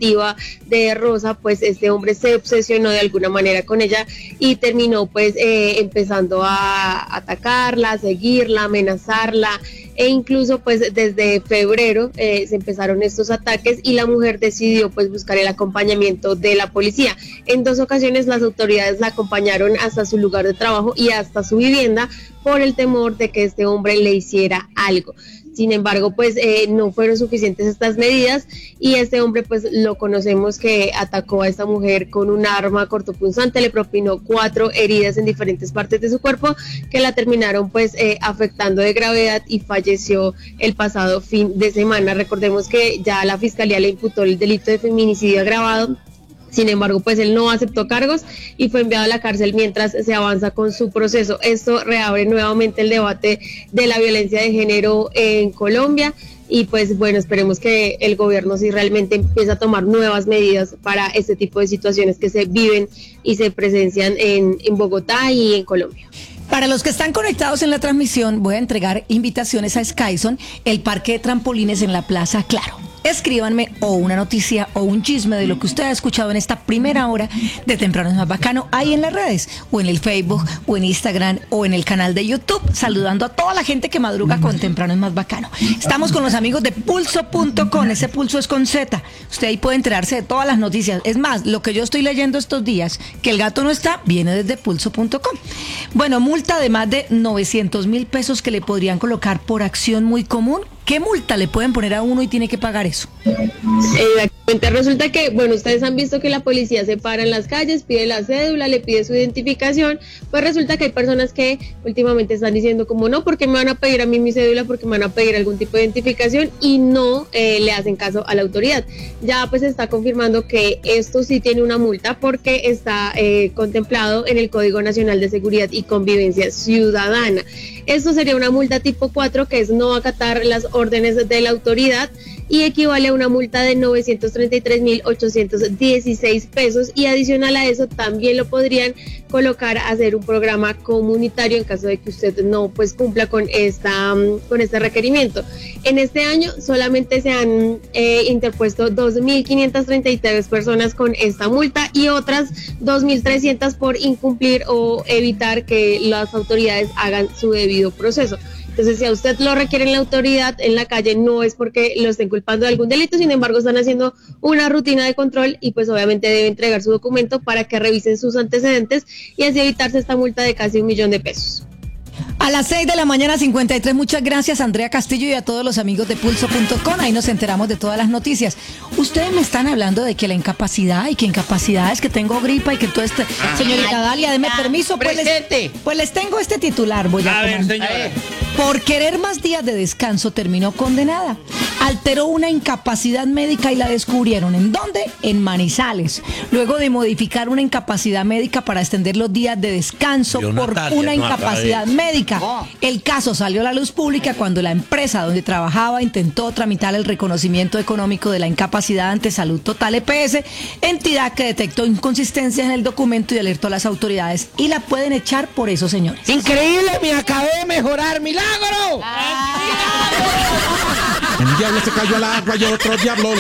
atractiva de Rosa, pues este hombre se obsesionó de alguna manera con ella y terminó pues empezando a atacarla, a seguirla, a amenazarla, e incluso pues desde febrero se empezaron estos ataques y la mujer decidió pues buscar el acompañamiento de la policía. En 2 ocasiones las autoridades la acompañaron hasta su lugar de trabajo y hasta su vivienda por el temor de que este hombre le hiciera algo. Sin embargo, pues no fueron suficientes estas medidas y este hombre pues lo conocemos que atacó a esta mujer con un arma cortopunzante, le propinó 4 heridas en diferentes partes de su cuerpo que la terminaron pues afectando de gravedad y falleció el pasado fin de semana. Recordemos que ya la fiscalía le imputó el delito de feminicidio agravado. Sin embargo, pues él no aceptó cargos y fue enviado a la cárcel mientras se avanza con su proceso. Esto reabre nuevamente el debate de la violencia de género en Colombia y pues bueno, esperemos que el gobierno sí realmente empiece a tomar nuevas medidas para este tipo de situaciones que se viven y se presencian en Bogotá y en Colombia. Para los que están conectados en la transmisión, voy a entregar invitaciones a Skyzone, el parque de trampolines en la Plaza Claro. Escríbanme o una noticia o un chisme de lo que usted ha escuchado en esta primera hora de Temprano es Más Bacano, ahí en las redes, o en el Facebook, o en Instagram, o en el canal de YouTube, saludando a toda la gente que madruga con Temprano es Más Bacano. Estamos con los amigos de pulso.com, ese pulso es con Z. Usted ahí puede enterarse de todas las noticias. Es más, lo que yo estoy leyendo estos días, que el gato no está, viene desde pulso.com. Bueno, multa de más de 900,000 pesos que le podrían colocar por acción muy común. ¿Qué multa le pueden poner a uno y tiene que pagar eso? Exactamente, resulta que, bueno, ustedes han visto que la policía se para en las calles, pide la cédula, le pide su identificación, pues resulta que hay personas que últimamente están diciendo como no, porque me van a pedir a mí mi cédula, porque me van a pedir algún tipo de identificación y no le hacen caso a la autoridad. Ya pues se está confirmando que esto sí tiene una multa porque está contemplado en el Código Nacional de Seguridad y Convivencia Ciudadana. Esto sería una multa tipo 4, que es no acatar las órdenes de la autoridad, y equivale a una multa de 933,816 pesos, y adicional a eso también lo podrían colocar a hacer un programa comunitario en caso de que usted no pues cumpla con este requerimiento. En este año solamente se han interpuesto 2,533 personas con esta multa y otras 2,300 por incumplir o evitar que las autoridades hagan su debido proceso. Entonces, si a usted lo requiere la autoridad en la calle, no es porque lo estén culpando de algún delito, sin embargo, están haciendo una rutina de control y pues obviamente debe entregar su documento para que revisen sus antecedentes y así evitarse esta multa de casi 1,000,000 de pesos. A las 6:53 a.m, muchas gracias Andrea Castillo y a todos los amigos de pulso.com, ahí nos enteramos de todas las noticias. Ustedes me están hablando de que la incapacidad y que incapacidades, que tengo gripa y que todo esto. Señorita Dalia, deme permiso, pues les tengo este titular, voy a ver, señora. Por querer más días de descanso terminó condenada. Alteró una incapacidad médica y la descubrieron. ¿En dónde? En Manizales. Luego de modificar una incapacidad médica para extender los días de descanso por una incapacidad médica. El caso salió a la luz pública cuando la empresa donde trabajaba intentó tramitar el reconocimiento económico de la incapacidad ante Salud Total EPS, entidad que detectó inconsistencias en el documento y alertó a las autoridades. Y la pueden echar por eso, señores. ¡Increíble! ¡Me acabé de mejorar! ¡Milagro! Un diablo se cayó al agua y otro diablo